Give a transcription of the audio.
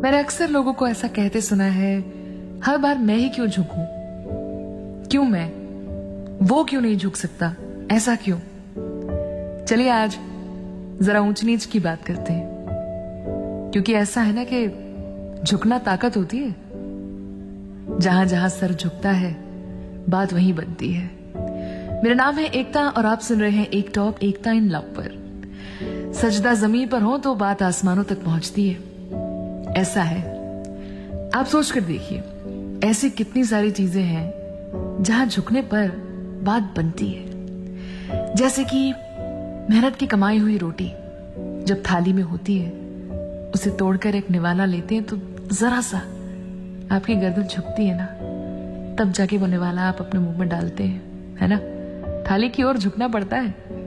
मैंने अक्सर लोगों को ऐसा कहते सुना है, हर बार मैं ही क्यों झुकूं? क्यों मैं? वो क्यों नहीं झुक सकता? ऐसा क्यों? चलिए आज जरा ऊंच नीच की बात करते हैं, क्योंकि ऐसा है ना कि झुकना ताकत होती है। जहां जहां सर झुकता है बात वहीं बनती है। मेरा नाम है एकता और आप सुन रहे हैं एक टॉक एकता इन लव पर। सजदा जमीन पर हो तो बात आसमानों तक पहुंचती है। ऐसा है, आप सोच कर देखिए, ऐसी कितनी सारी चीजें हैं जहां झुकने पर बात बनती है। जैसे कि मेहनत की कमाई हुई रोटी जब थाली में होती है, उसे तोड़कर एक निवाला लेते हैं तो जरा सा आपकी गर्दन झुकती है ना, तब जाके वो निवाला आप अपने मुंह में डालते हैं, है ना? थाली की ओर झुकना पड़ता है।